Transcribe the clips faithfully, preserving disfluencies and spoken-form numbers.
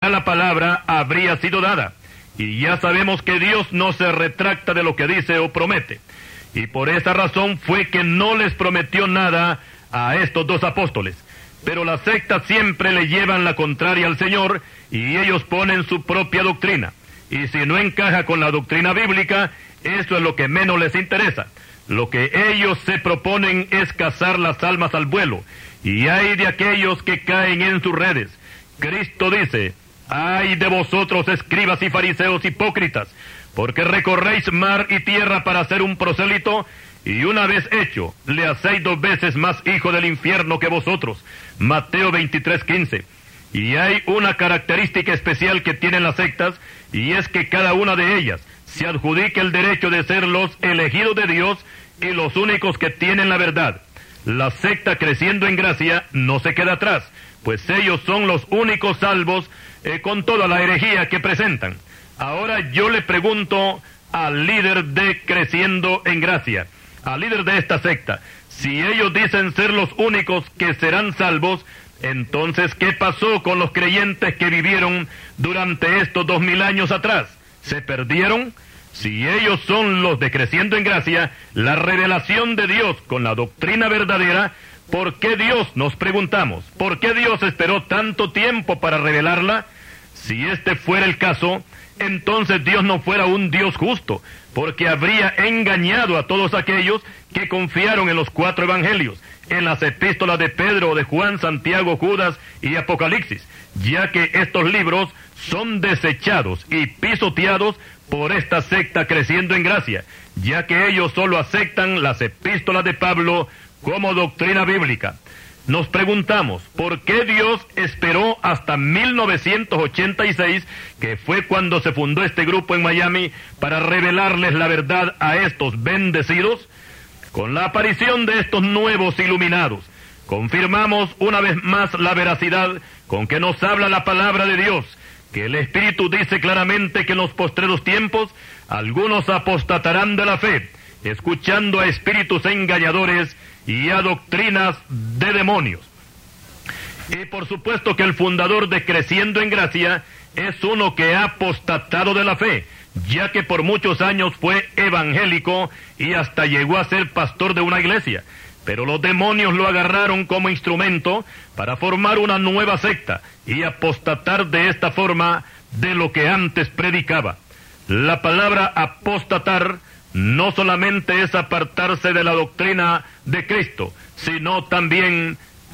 la palabra habría sido dada. Y ya sabemos que Dios no se retracta de lo que dice o promete. Y por esa razón fue que no les prometió nada a estos dos apóstoles. Pero las sectas siempre le llevan la contraria al Señor y ellos ponen su propia doctrina. Y si no encaja con la doctrina bíblica, eso es lo que menos les interesa. Lo que ellos se proponen es cazar las almas al vuelo. Y hay de aquellos que caen en sus redes. Cristo dice: ay de vosotros, escribas y fariseos hipócritas, porque recorréis mar y tierra para hacer un prosélito, y una vez hecho, le hacéis dos veces más hijo del infierno que vosotros. Mateo veintitrés, quince. Y hay una característica especial que tienen las sectas, y es que cada una de ellas se adjudica el derecho de ser los elegidos de Dios y los únicos que tienen la verdad. La secta Creciendo en Gracia no se queda atrás, pues ellos son los únicos salvos eh, con toda la herejía que presentan. Ahora yo le pregunto al líder de Creciendo en Gracia, al líder de esta secta, si ellos dicen ser los únicos que serán salvos, entonces ¿qué pasó con los creyentes que vivieron durante estos dos mil años atrás? ¿Se perdieron? Si ellos son los de Creciendo en Gracia, la revelación de Dios con la doctrina verdadera, ¿por qué Dios, nos preguntamos, por qué Dios esperó tanto tiempo para revelarla? Si este fuera el caso, entonces Dios no fuera un Dios justo, porque habría engañado a todos aquellos que confiaron en los cuatro evangelios, en las epístolas de Pedro, de Juan, Santiago, Judas y Apocalipsis, ya que estos libros son desechados y pisoteados por esta secta Creciendo en Gracia, ya que ellos solo aceptan las epístolas de Pablo como doctrina bíblica. Nos preguntamos, ¿por qué Dios esperó hasta mil novecientos ochenta y seis, que fue cuando se fundó este grupo en Miami, para revelarles la verdad a estos bendecidos? Con la aparición de estos nuevos iluminados, confirmamos una vez más la veracidad con que nos habla la palabra de Dios, que el Espíritu dice claramente que en los postreros tiempos algunos apostatarán de la fe, escuchando a espíritus engañadores y a doctrinas de demonios. Y por supuesto que el fundador de Creciendo en Gracia es uno que ha apostatado de la fe, ya que por muchos años fue evangélico y hasta llegó a ser pastor de una iglesia. Pero los demonios lo agarraron como instrumento para formar una nueva secta y apostatar de esta forma de lo que antes predicaba. La palabra apostatar no solamente es apartarse de la doctrina de Cristo, sino también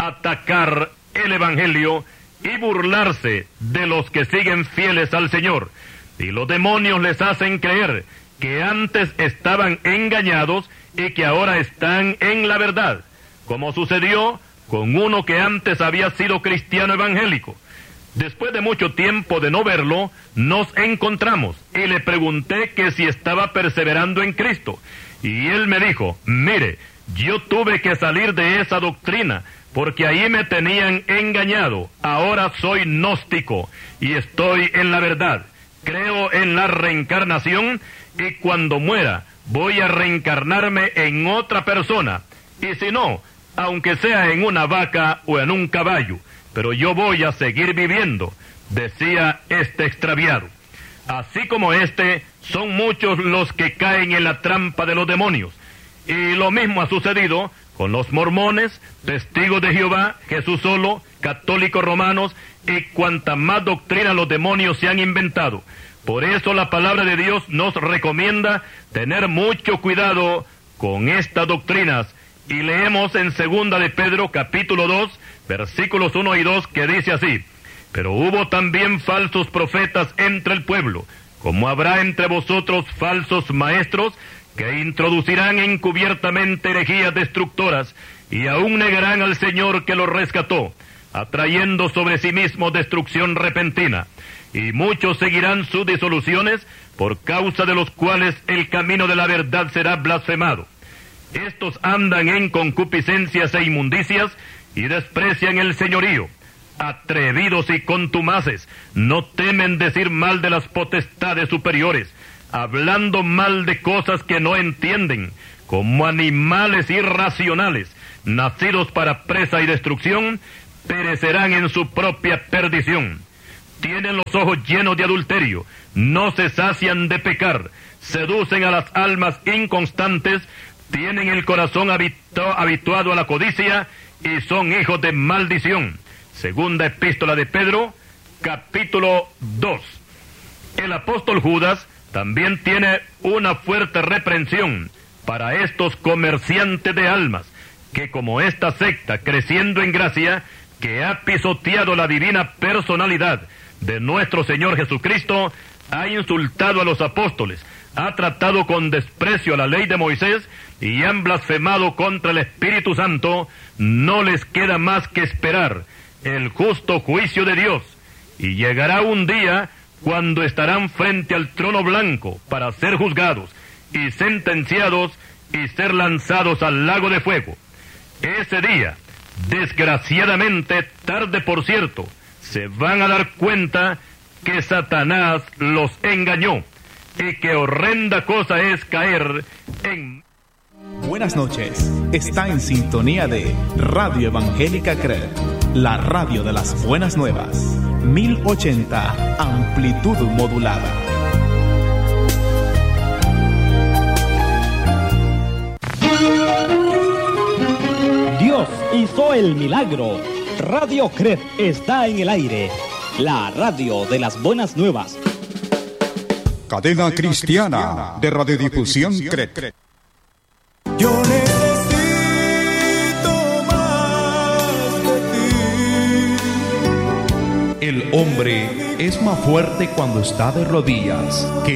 atacar el evangelio y burlarse de los que siguen fieles al Señor. Y los demonios les hacen creer que antes estaban engañados y que ahora están en la verdad, como sucedió con uno que antes había sido cristiano evangélico. Después de mucho tiempo de no verlo, nos encontramos y le pregunté que si estaba perseverando en Cristo. Y él me dijo, mire, yo tuve que salir de esa doctrina, porque ahí me tenían engañado. Ahora soy gnóstico y estoy en la verdad. Creo en la reencarnación y cuando muera voy a reencarnarme en otra persona. Y si no, aunque sea en una vaca o en un caballo, pero yo voy a seguir viviendo, decía este extraviado. Así como este, son muchos los que caen en la trampa de los demonios. Y lo mismo ha sucedido con los mormones, testigos de Jehová, Jesús solo, católicos romanos y cuanta más doctrina los demonios se han inventado. Por eso la palabra de Dios nos recomienda tener mucho cuidado con estas doctrinas. Y leemos en segunda de Pedro capítulo dos, versículos uno y dos, que dice así: pero hubo también falsos profetas entre el pueblo, como habrá entre vosotros falsos maestros, que introducirán encubiertamente herejías destructoras, y aún negarán al Señor que los rescató, atrayendo sobre sí mismos destrucción repentina. Y muchos seguirán sus disoluciones, por causa de los cuales el camino de la verdad será blasfemado. Estos andan en concupiscencias e inmundicias, y desprecian el señorío. Atrevidos y contumaces, no temen decir mal de las potestades superiores, hablando mal de cosas que no entienden, como animales irracionales, nacidos para presa y destrucción, perecerán en su propia perdición. tienen los ojos llenos de adulterio, no se sacian de pecar, seducen a las almas inconstantes, tienen el corazón habitu- habituado a la codicia y son hijos de maldición. Segunda epístola de Pedro, capítulo dos. El apóstol Judas también tiene una fuerte reprensión para estos comerciantes de almas, que como esta secta creciendo en gracia, que ha pisoteado la divina personalidad de nuestro Señor Jesucristo, ha insultado a los apóstoles, ha tratado con desprecio a la ley de Moisés y han blasfemado contra el Espíritu Santo, no les queda más que esperar el justo juicio de Dios, y llegará un día cuando estarán frente al trono blanco para ser juzgados y sentenciados y ser lanzados al lago de fuego. Ese día, desgraciadamente, tarde por cierto, se van a dar cuenta que Satanás los engañó y que horrenda cosa es caer en... Buenas noches, está en sintonía de Radio Evangélica C R E D, la radio de las buenas nuevas, mil ochenta, amplitud modulada. Dios hizo el milagro. Radio C R E D está en el aire, la radio de las buenas nuevas. Cadena cristiana de radiodifusión C R E D. Yo necesito más de ti. El hombre es más fuerte cuando está de rodillas que